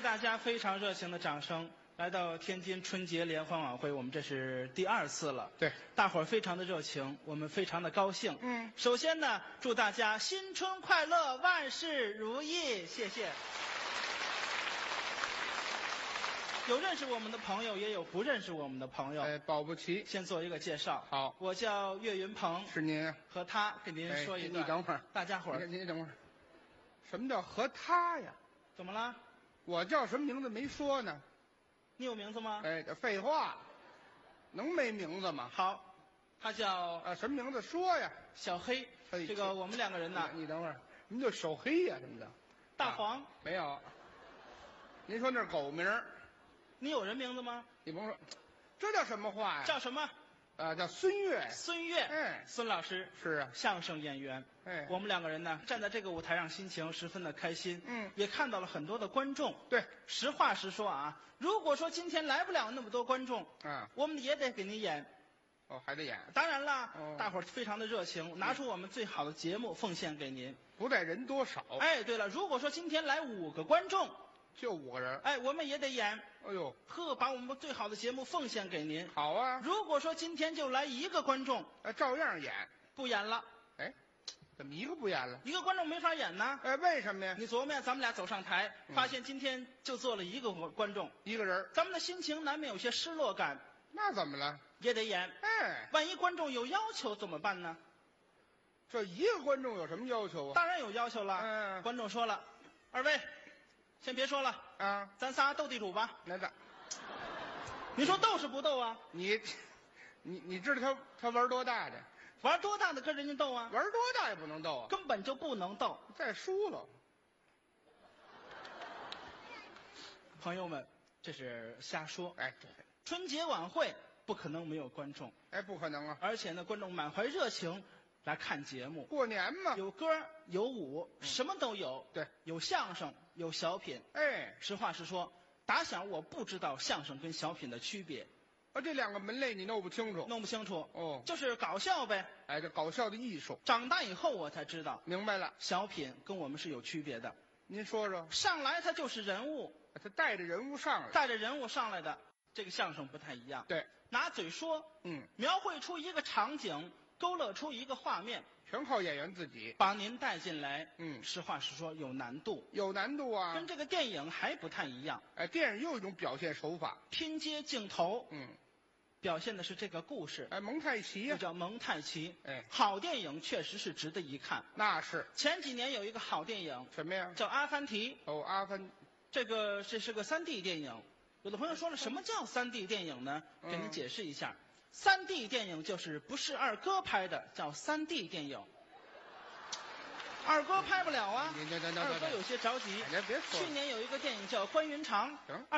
大家非常热情的掌声，来到天津春节联欢晚会，我们这是第2次了。 对， 大伙儿非常的热情，我们非常的高兴。首先呢，祝大家新春快乐，万事如意，谢谢。有认识我们的朋友，也有不认识我们的朋友。 保不齐。 先做一个介绍。 好， 我叫岳云鹏， 是您啊。 和他给您说一个。 你等会儿， 大家伙儿。 您等会儿，什么叫和他呀？ 怎么了？ 我叫什么名字没说呢？ 你有名字吗？ 废话，能没名字吗？ 好，他叫什么名字说呀？ 小黑。这个我们2个人呢。 你等会儿，您就手黑呀什么的？ 大黄没有。您说那是狗名？ 你有人名字吗？ 你甭说，这叫什么话呀？ 叫什么？ 叫孙越。 孙越。孙老师是啊， 相声演员。我们2个人呢，站在这个舞台上，心情十分的开心。也看到了很多的观众。 对， 实话实说啊，如果说今天来不了那么多观众，我们也得给您演。 还得演。 当然了，大伙儿非常的热情，拿出我们最好的节目奉献给您。 不在人多少。 对了，如果说今天来5个观众。 就5个人， 我们也得演。 哎呦， 把我们最好的节目奉献给您。 好啊。 如果说今天就来1个观众， 照样演， 不演了。 怎么1个不演了？1 个观众没法演呢。 为什么呀？ 你琢磨，咱们俩走上台，发现今天就坐了1个观众 ，1个人， 咱们的心情难免有些失落感。 那怎么了？ 也得演。万一观众有要求怎么办呢？ 这1个观众有什么要求啊？ 当然有要求了。观众说了：“2位。”先别说了咱仨斗地主吧。 来的， 你说斗是不斗啊？ 你知道他玩多大的？ 玩多大的跟人家斗啊？ 玩多大也不能斗啊， 根本就不能斗。 再输了。 朋友们，这是瞎说。 对， 春节晚会不可能没有观众。 不可能啊！ 而且呢，观众满怀热情。来看节目， 过年嘛， 有歌有舞，什么都有。 对， 有相声，有小品。实话实说，打小我不知道相声跟小品的区别。 这2个门类你弄不清楚？ 弄不清楚。 就是搞笑呗。 这搞笑的艺术。 长大以后我才知道。 明白了， 小品跟我们是有区别的。 您说说。 上来他就是人物， 他带着人物上来， 的，这个相声不太一样。 对， 拿嘴说，描绘出一个场景。勾勒出一个画面， 全靠演员自己把您带进来。实话实说，有难度， 啊， 跟这个电影还不太一样。 电影又有一种表现手法， 拼接镜头，表现的是这个故事。 蒙太奇呀， 就叫蒙太奇。好电影确实是值得一看。 那是。 前几年有一个好电影， 什么呀？ 叫《阿凡提》。 阿凡， 这是个3D 电影。有的朋友说了，什么叫3D 电影呢？给您解释一下。3D 电影就是不是二哥拍的，叫3D 电影。二哥拍不了啊，二哥有些着急。 别说。 去年有一个电影叫《关云长》。